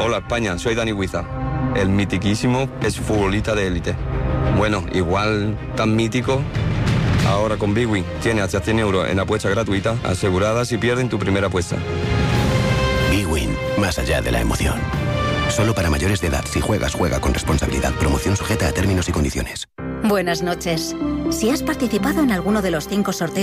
Hola España, soy Dani Huiza, el mitiquísimo exfutbolista de élite. Bueno, igual tan mítico, ahora con Bwin tiene hasta 100 euros en apuestas gratuitas aseguradas si pierden tu primera apuesta. Bwin, más allá de la emoción. Solo para mayores de edad. Si juegas, juega con responsabilidad. Promoción sujeta a términos y condiciones. Buenas noches. Si has participado en alguno de los 5 sorteos